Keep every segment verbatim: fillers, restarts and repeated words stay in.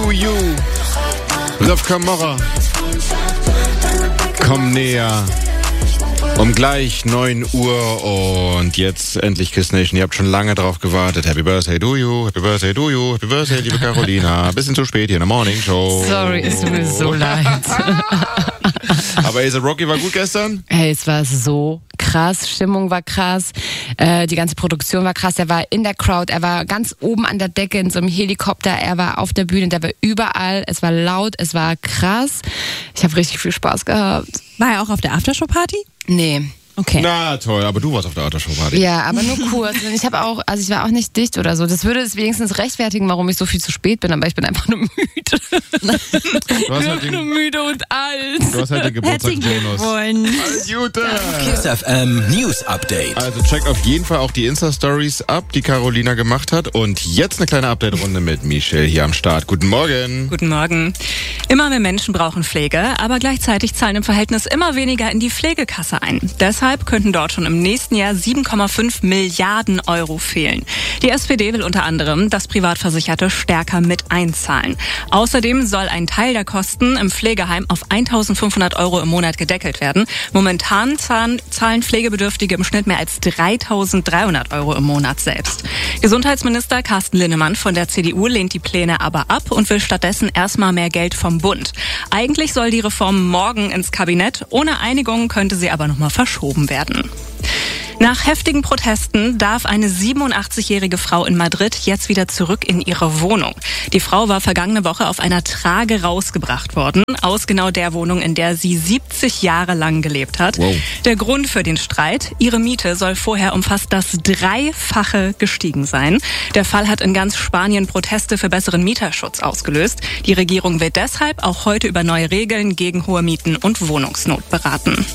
Do You. Love Camorra. Komm näher. Um gleich neun Uhr und jetzt endlich Kiss Nation. Ihr habt schon lange drauf gewartet. Happy Birthday to you, Happy Birthday to you, Happy Birthday, liebe Carolina. Bisschen zu spät hier in der Morning Show. Sorry, es tut mir so leid. Aber A$AP Rocky war gut gestern? Hey, es war so krass. Stimmung war krass. Äh, die ganze Produktion war krass. Er war in der Crowd. Er war ganz oben an der Decke in so einem Helikopter. Er war auf der Bühne. Der war überall. Es war laut. Es war krass. Ich habe richtig viel Spaß gehabt. War er auch auf der Aftershow-Party? Nee. Okay. Na toll, aber du warst auf der Aftershow-Party. Ja, aber nur kurz. Und ich habe auch, also ich war auch nicht dicht oder so. Das würde es wenigstens rechtfertigen, warum ich so viel zu spät bin, aber ich bin einfach nur müde. Du hast halt nur den, müde und alt. du hast halt den Geburtstagsbonus. Alles Gute. Kiss F M News Update. Also check auf jeden Fall auch die Insta-Stories ab, die Carolina gemacht hat. Und jetzt eine kleine Update-Runde mit Michelle hier am Start. Guten Morgen. Guten Morgen. Immer mehr Menschen brauchen Pflege, aber gleichzeitig zahlen im Verhältnis immer weniger in die Pflegekasse ein. Deshalb könnten dort schon im nächsten Jahr sieben Komma fünf Milliarden Euro fehlen. Die S P D will unter anderem, dass Privatversicherte stärker mit einzahlen. Außerdem soll ein Teil der Kosten im Pflegeheim auf eintausendfünfhundert Euro im Monat gedeckelt werden. Momentan zahlen, zahlen Pflegebedürftige im Schnitt mehr als dreitausenddreihundert Euro im Monat selbst. Gesundheitsminister Carsten Linnemann von der C D U lehnt die Pläne aber ab und will stattdessen erstmal mehr Geld vom Bund. Eigentlich soll die Reform morgen ins Kabinett. Ohne Einigung könnte sie aber nochmal verschoben werden. Nach heftigen Protesten darf eine siebenundachtzigjährige Frau in Madrid jetzt wieder zurück in ihre Wohnung. Die Frau war vergangene Woche auf einer Trage rausgebracht worden, aus genau der Wohnung, in der sie siebzig Jahre lang gelebt hat. Wow. Der Grund für den Streit: ihre Miete soll vorher um fast das Dreifache gestiegen sein. Der Fall hat in ganz Spanien Proteste für besseren Mieterschutz ausgelöst. Die Regierung wird deshalb auch heute über neue Regeln gegen hohe Mieten und Wohnungsnot beraten.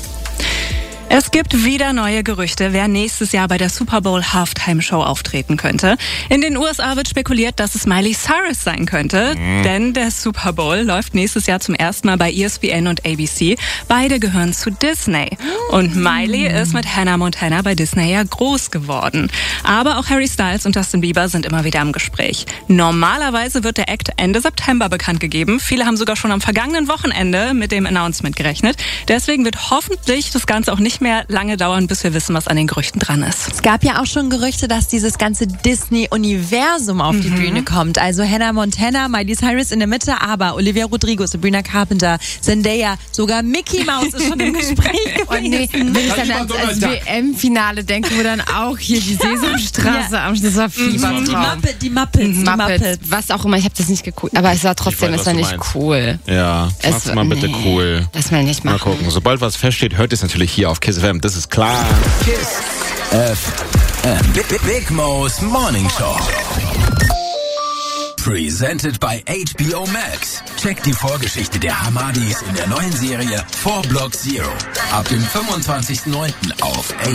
Es gibt wieder neue Gerüchte, wer nächstes Jahr bei der Super Bowl Halftime Show auftreten könnte. In den U S A wird spekuliert, dass es Miley Cyrus sein könnte, mhm. denn der Super Bowl läuft nächstes Jahr zum ersten Mal bei E S P N und A B C. Beide gehören zu Disney. Und Miley ist mit Hannah Montana bei Disney ja groß geworden. Aber auch Harry Styles und Justin Bieber sind immer wieder im Gespräch. Normalerweise wird der Act Ende September bekannt gegeben. Viele haben sogar schon am vergangenen Wochenende mit dem Announcement gerechnet. Deswegen wird hoffentlich das Ganze auch nicht mehr lange dauern, bis wir wissen, was an den Gerüchten dran ist. Es gab ja auch schon Gerüchte, dass dieses ganze Disney-Universum auf die mhm. Bühne kommt. Also Hannah Montana, Miley Cyrus in der Mitte, aber Olivia Rodrigo, Sabrina Carpenter, Zendaya, sogar Mickey Mouse ist schon im Gespräch gewesen. Und nee, wenn ich dann ans, ans W M-Finale denke, wo dann auch hier die Sesamstraße ja. am Schluss war Fiebertraum. Die, Muppet, die Muppets, die Muppets, Muppets. was auch immer, ich habe das nicht geguckt, aber es war trotzdem, es war nicht cool. Ja, mach's es, mal bitte nee, cool. Das will ich nicht machen. Mal gucken, sobald was feststeht, hört es natürlich hier auf Kiss F M, das ist klar. Kiss F M. Big, Big, Big Mo's Morning Show. Presented by H B O Max. Check die Vorgeschichte der Hamadis in der neuen Serie Four Block Zero. Ab dem fünfundzwanzigsten neunten auf